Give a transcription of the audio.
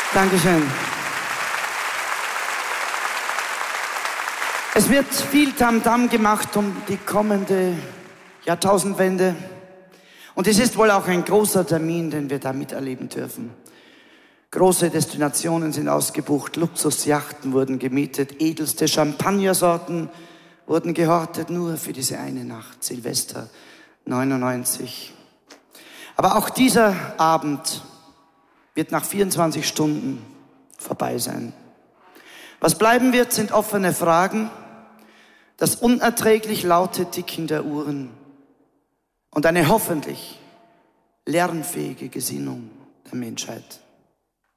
Dankeschön. Es wird viel Tamtam gemacht um die kommende Jahrtausendwende. Und es ist wohl auch ein großer Termin, den wir da miterleben dürfen. Große Destinationen sind ausgebucht, Luxusjachten wurden gemietet, edelste Champagnersorten wurden gehortet, nur für diese eine Nacht, Silvester 99. Aber auch dieser Abend wird nach 24 Stunden vorbei sein. Was bleiben wird, sind offene Fragen. Das unerträglich laute Ticken der Uhren und eine hoffentlich lernfähige Gesinnung der Menschheit.